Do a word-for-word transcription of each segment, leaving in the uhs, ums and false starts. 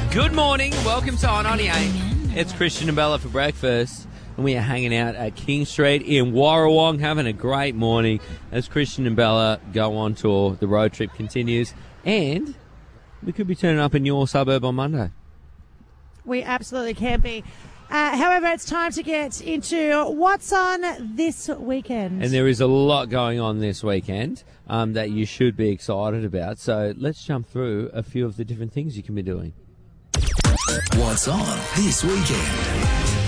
Good morning. Welcome to I ninety-eight. It's Christian and Bella for breakfast. And we are hanging out at King Street in Warrawong, having a great morning as Christian and Bella go on tour. The road trip continues. And we could be turning up in your suburb on Monday. We absolutely can be. Uh, however, it's time to get into what's on this weekend. And there is a lot going on this weekend um, that you should be excited about. So let's jump through a few of the different things you can be doing. What's on this weekend?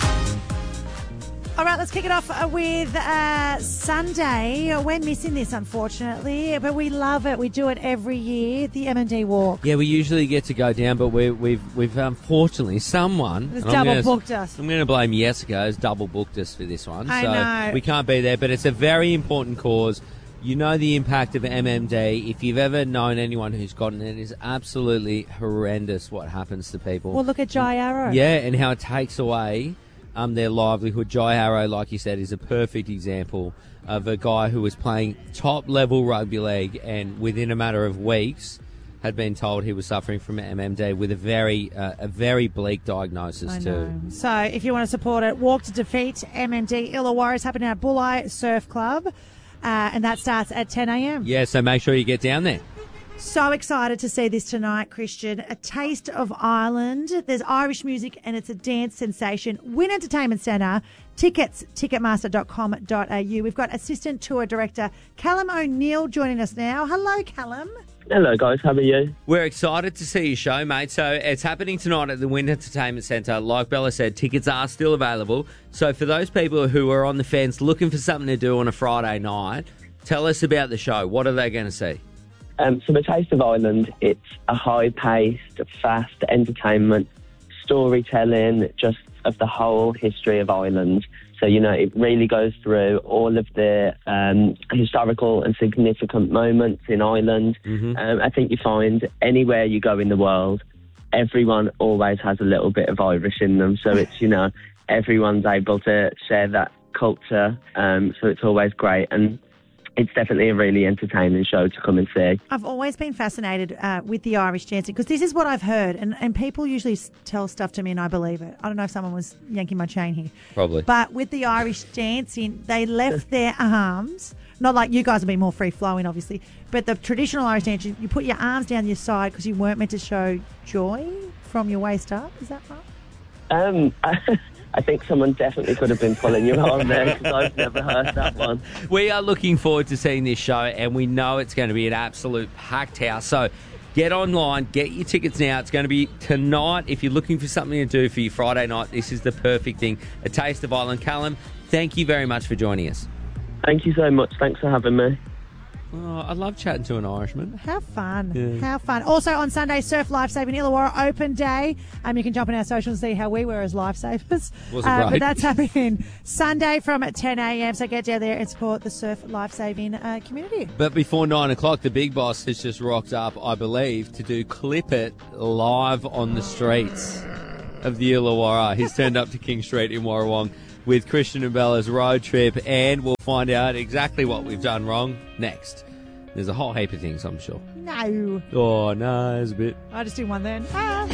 All right, let's kick it off with uh, Sunday. We're missing this, unfortunately, but we love it. We do it every year, the M and D Walk. Yeah, we usually get to go down, but we, we've we've unfortunately someone has and double I'm gonna, booked us. I'm going to blame Jessica has double booked us for this one. I so know. we can't be there, but it's a very important cause. You know the impact of M M D. If you've ever known anyone who's gotten it, it is absolutely horrendous what happens to people. Well, look at Jai Arrow. Yeah, and how it takes away um, their livelihood. Jai Arrow, like you said, is a perfect example of a guy who was playing top-level rugby league and within a matter of weeks had been told he was suffering from M M D with a very uh, a very bleak diagnosis I too. know. So if you want to support it, Walk to Defeat M M D Illawarra is happening at Bulli Surf Club. Uh, and that starts at ten a.m. Yeah, so make sure you get down there. So excited to see this tonight, Christian. A Taste of Ireland. There's Irish music and it's a dance sensation. Wynn Entertainment Centre. Tickets, ticketmaster dot com dot a u. We've got Assistant Tour Director Callum O'Neill joining us now. Hello, Callum. Hello, guys. How are you? We're excited to see your show, mate. So it's happening tonight at the Wynn Entertainment Centre. Like Bella said, tickets are still available. So for those people who are on the fence looking for something to do on a Friday night, tell us about the show. What are they going to see? Um, so the Taste of Ireland, it's a high-paced, fast entertainment, storytelling, just of the whole history of Ireland. So, you know, it really goes through all of the um, historical and significant moments in Ireland. Mm-hmm. Um, I think you find anywhere you go in the world, everyone always has a little bit of Irish in them. So it's, you know, everyone's able to share that culture. Um, so it's always great. And it's definitely a really entertaining show to come and see. I've always been fascinated uh, with the Irish dancing because this is what I've heard, and, and people usually tell stuff to me and I believe it. I don't know if someone was yanking my chain here. Probably. But with the Irish dancing, they left their arms, not like you guys have been more free-flowing, obviously, but the traditional Irish dancing, you put your arms down your side because you weren't meant to show joy from your waist up. Is that right? Um... I think someone definitely could have been pulling your arm there because I've never heard that one. We are looking forward to seeing this show and we know it's going to be an absolute packed house. So get online, get your tickets now. It's going to be tonight. If you're looking for something to do for your Friday night, this is the perfect thing. A Taste of Ireland. Callum, thank you very much for joining us. Thank you so much. Thanks for having me. Oh, I love chatting to an Irishman. How fun. Yeah. How fun. Also on Sunday, Surf Lifesaving Illawarra Open Day. Um, you can jump on our socials and see how we were as lifesavers. Was it uh, great? But that's happening Sunday from ten a.m. So get down there and support the Surf Lifesaving uh, community. But before nine o'clock, the big boss has just rocked up, I believe, to do Clip It live on the streets of the Illawarra. He's turned up to King Street in Warrawong with Christian and Bella's road trip, and we'll find out exactly what we've done wrong next. There's a whole heap of things, I'm sure. No. Oh, no, there's a bit. I just do one then. Ah.